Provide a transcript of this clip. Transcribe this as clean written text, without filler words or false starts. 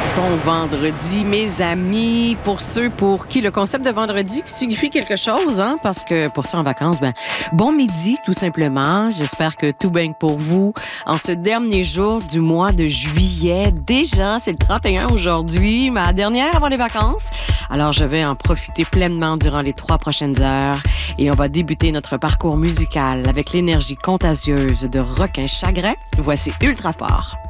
Bon vendredi, mes amis. Pour ceux pour qui le concept de vendredi signifie quelque chose, hein, parce que pour ça en vacances, bon midi, tout simplement. J'espère que tout baigne pour vous. En ce dernier jour du mois de juillet, déjà, c'est le 31 aujourd'hui, ma dernière avant les vacances. Alors, je vais en profiter pleinement durant les 3 prochaines heures et on va débuter notre parcours musical avec l'énergie contagieuse de Requin Chagrin. Voici Ultra Fort.